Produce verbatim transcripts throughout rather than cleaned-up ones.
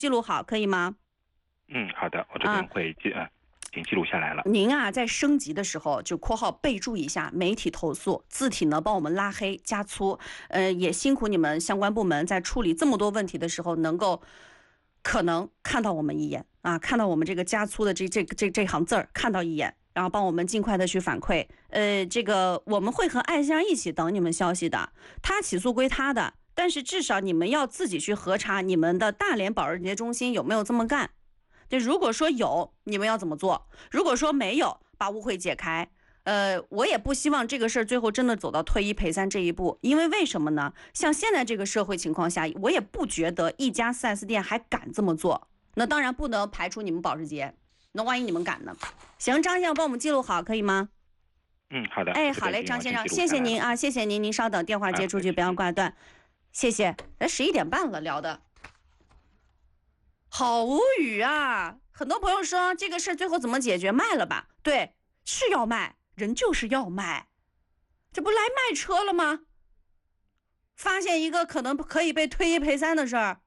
记录好，可以吗？ 嗯，好的，我这边会记呃，已经记录下来了。 您啊，在升级的时候就括号备注一下媒体投诉，字体呢帮我们拉黑加粗。呃，也辛苦你们相关部门在处理这么多问题的时候，能够可能看到我们一眼啊，看到我们这个加粗的这这这这行字儿，看到一眼。然后帮我们尽快的去反馈，呃，这个我们会和爱香一起等你们消息的。他起诉归他的，但是至少你们要自己去核查你们的大连保时捷中心有没有这么干。就如果说有，你们要怎么做？如果说没有，把误会解开。呃，我也不希望这个事儿最后真的走到退一赔三这一步，因为为什么呢？像现在这个社会情况下，我也不觉得一家 四 S 店还敢这么做。那当然不能排除你们保时捷。那万一你们敢呢？行，张先生帮我们记录好，可以吗？ 嗯，好的。 哎，好嘞，张先生，谢谢您啊，谢谢您，您稍等，电话接出去，不要挂断，谢谢。哎，十一点半了，聊的好无语啊！很多朋友说这个事最后怎么解决？卖了吧？对，是要卖，人就是要卖，这不来卖车了吗？发现一个可能可以被退一赔三的事儿，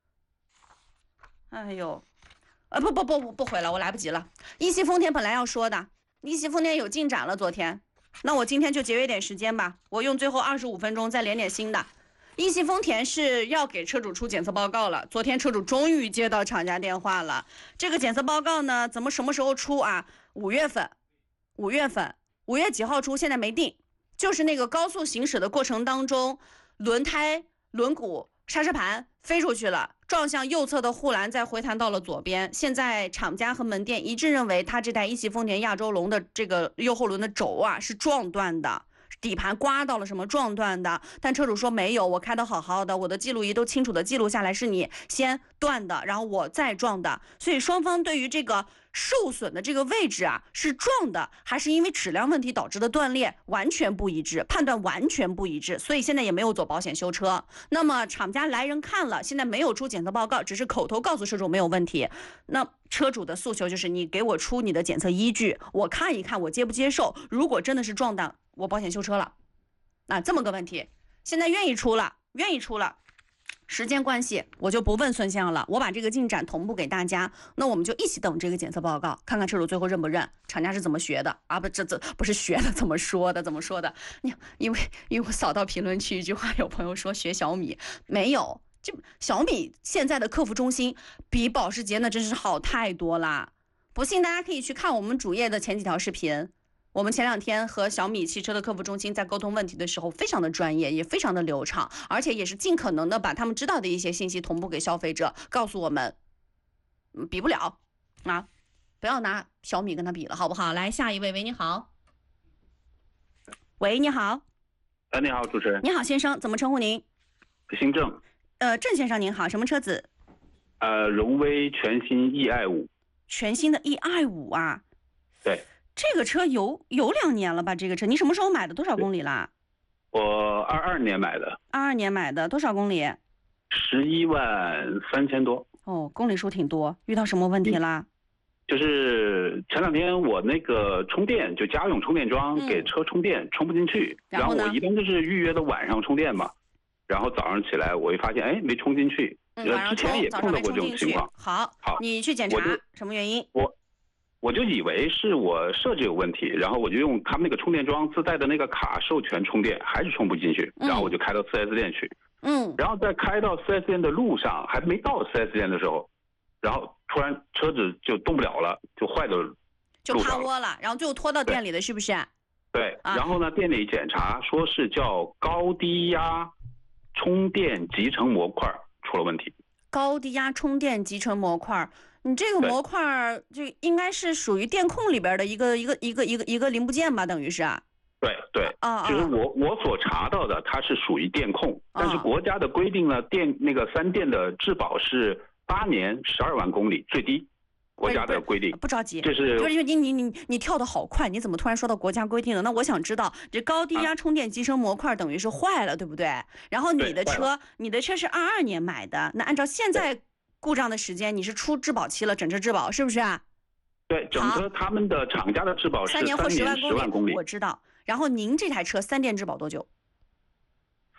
哎呦！呃不不不不不回了，我来不及了。一汽丰田本来要说的，一汽丰田有进展了，昨天，那我今天就节约点时间吧，我用最后二十五分钟再连点新的。一汽丰田是要给车主出检测报告了，昨天车主终于接到厂家电话了。这个检测报告呢，怎么什么时候出啊？五月份，五月份，五月几号出？现在没定，就是那个高速行驶的过程当中，轮胎、轮毂、刹车盘飞出去了。撞向右侧的护栏，再回弹到了左边。现在厂家和门店一致认为，他这台一汽丰田亚洲龙的这个右后轮的轴啊是撞断的，底盘刮到了什么撞断的。但车主说没有，我开得好好的，我的记录仪都清楚的记录下来，是你先断的，然后我再撞的。所以双方对于这个受损的这个位置啊，是撞的还是因为质量问题导致的断裂，完全不一致，判断完全不一致，所以现在也没有走保险修车。那么厂家来人看了，现在没有出检测报告，只是口头告诉车主没有问题。那车主的诉求就是你给我出你的检测依据，我看一看我接不接受。如果真的是撞的，我保险修车了。那这么个问题，现在愿意出了，愿意出了。时间关系，我就不问孙先生了，我把这个进展同步给大家。那我们就一起等这个检测报告，看看车主最后认不认，厂家是怎么学的啊？不，这这不是学的，怎么说的？怎么说的？你因为因为我扫到评论区一句话，有朋友说学小米，没有，这小米现在的客服中心比保时捷那真是好太多啦。不信大家可以去看我们主页的前几条视频。我们前两天和小米汽车的客服中心在沟通问题的时候，非常的专业，也非常的流畅，而且也是尽可能的把他们知道的一些信息同步给消费者，告诉我们，嗯，比不了啊，不要拿小米跟他比了，好不好？来，下一位，喂，你好。喂，你好。 哎，你好，主持人。 你好，先生，怎么称呼您？ 姓郑。 呃，郑先生您好，什么车子？ 呃，荣威全新 E I 五。 全新的 E I 五啊？ 对。 这个车有有两年了吧？这个车你什么时候买的？多少公里啦？ 我二二年买的。 二二年买的，多少公里？ 十一万三千多。 哦，公里数挺多。遇到什么问题啦？ 嗯、就是前两天我那个充电，就家用充电桩给车充电、嗯、充不进去，然后我一般都是预约的晚上充电嘛，然后早上起来我一发现，哎，没充进去。 嗯，晚上之前也碰到过这种情况。 好， 好， 你去检查什么原因？ 我。我就以为是我设置有问题，然后我就用他们那个充电桩自带的那个卡授权充电，还是充不进去，然后我就开到 四 S 店去， 嗯， 然后在开到 四 S 店的路上，还没到 四 S 店的时候，然后突然车子就动不了了，就坏到路上了， 就趴窝了，然后最后拖到店里的是不是？ 对，然后呢，店里检查说是叫高低压充电集成模块出了问题。 高低压充电集成模块，你这个模块就应该是属于电控里边的一个一个一个一个一个零部件吧，等于是。 对对， 啊， 就是我我所查到的，它是属于电控，但是国家的规定呢，电那个三电的质保是八年十二万公里最低。国家的规定。 不着急， 这是就是你你你你跳得好快，你怎么突然说到国家规定了？那我想知道，这高低压充电集成模块等于是坏了，对不对？然后你的车，你的车是二二年买的，那按照现在故障的时间，你是出质保期了，整车质保是不是啊？ 对，整车他们的厂家的质保是三年或十万万公里， 我知道。然后您这台车三电质保多久？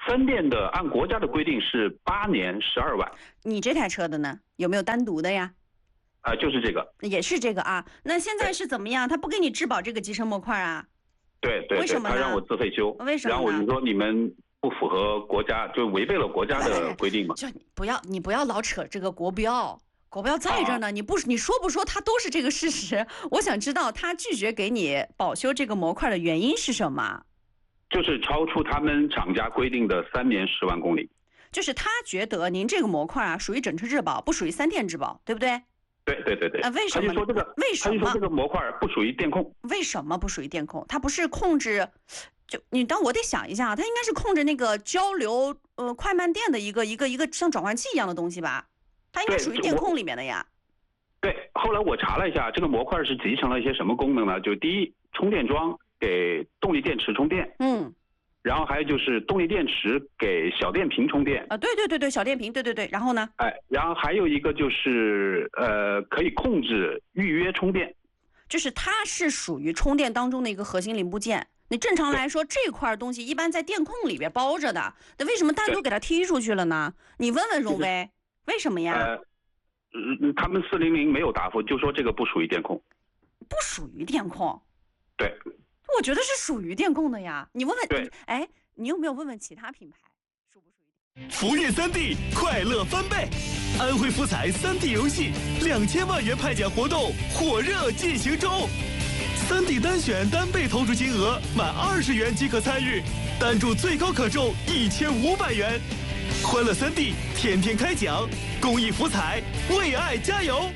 三电的按国家的规定是八年十二万。 你这台车的呢？有没有单独的呀？ 啊、呃，就是这个。 也是这个啊。那现在是怎么样？他不给你质保这个集成模块啊？ 对对对， 为什么呢？ 他让我自费修。 为什么呢？ 然后我就说你们不符合国家，就违背了国家的规定嘛。 就你不要，你不要老扯这个国标。国标在这儿呢，啊、你不你说不说，它都是这个事实。我想知道他拒绝给你保修这个模块的原因是什么？ 就是超出他们厂家规定的三年十万公里。 就是他觉得您这个模块啊属于整车质保，不属于三电质保，对不对？ 对对对对。 啊、呃，为什么？ 他就说这个， 为什么？ 他就说这个模块不属于电控。 为什么不属于电控？它不是控制，就你当我得想一下，它应该是控制那个交流呃快慢电的一个一个一个像转换器一样的东西吧？它应该属于电控里面的呀。 对，后来我查了一下，这个模块是集成了一些什么功能呢？就第一，充电桩给动力电池充电， 嗯， 然后还有就是动力电池给小电瓶充电， 啊，对对对对，小电瓶，对对对，然后呢？ 哎，然后还有一个就是呃，可以控制预约充电， 就是它是属于充电当中的一个核心零部件。你正常来说，这块东西一般在电控里边包着的，那为什么单独给它踢出去了呢？你问问荣威，为什么呀？ 呃嗯，他们四零零没有答复，就说这个不属于电控， 不属于电控。 对， 我觉得是属于电控的呀。你问问， 对， 哎，你有没有问问其他品牌属不属于？ 福业三 D 快乐翻倍，安徽福彩三 D 游戏两千万元派奖活动火热进行中，三 D 单选单倍投注金额满二十元即可参与，单注最高可中一千五百元。欢乐三 D， 天天开奖，公益福彩，为爱加油。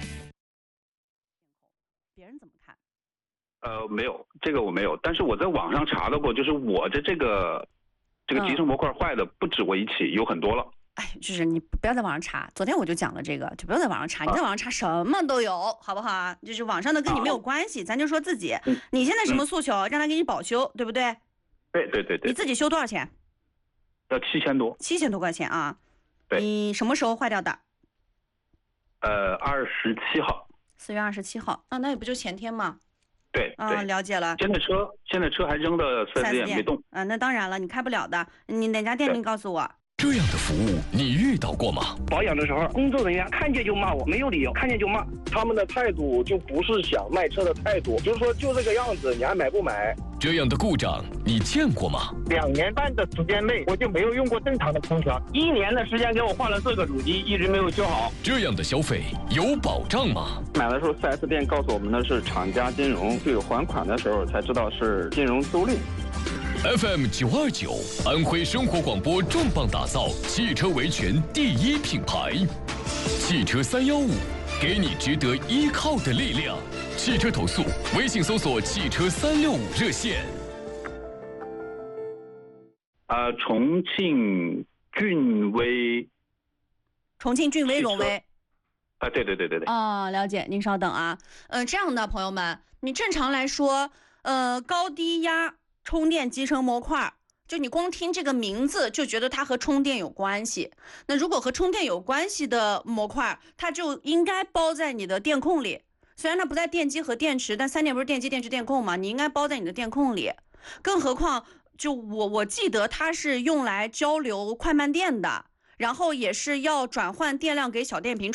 别人怎么看？ 呃，没有，这个我没有，但是我在网上查到过，就是我的这个这个集成模块坏的不止我一起，有很多了。 哎，就是你不要在网上查，昨天我就讲了这个，就不要在网上查，你在网上查什么都有，好不好啊？就是网上的跟你没有关系，咱就说自己，你现在什么诉求，让他给你保修，对不对？ 对对对对。 你自己修多少钱？ 要七千多， 七千多块钱啊！ 对， 你什么时候坏掉的？ 呃，二十七号。 四月二十七号，啊，那也不就前天吗？ 对， 啊，了解了。 现在车现在车还扔的四 S 店没动。 啊，那当然了，你开不了的。你哪家店？您告诉我。 这样的服务你遇到过吗？ 保养的时候，工作人员看见就骂我，没有理由，看见就骂。 他们的态度就不是想卖车的态度，就是说就这个样子，你还买不买？ 这样的故障你见过吗？ 两年半的时间内，我就没有用过正常的空调。 一年的时间给我换了四个主机，一直没有修好。 这样的消费有保障吗？ 买的时候 四 S 店告诉我们的是厂家金融，对还款的时候才知道是金融租赁。 F M 九二九，安徽生活广播重磅打造汽车维权第一品牌，汽车三幺五，给你值得依靠的力量。汽车投诉，微信搜索汽车三六五热线。 呃，重庆俊威， 重庆俊威荣威。 啊，对对对对对。 哦，了解，您稍等啊。呃，这样的朋友们，你正常来说，呃，高低压充电集成模块，就你光听这个名字就觉得它和充电有关系。那如果和充电有关系的模块，它就应该包在你的电控里。虽然它不在电机和电池，但三电不是电机、电池、电控嘛，你应该包在你的电控里。更何况，就我我记得它是用来交流快慢电的，然后也是要转换电量给小电瓶。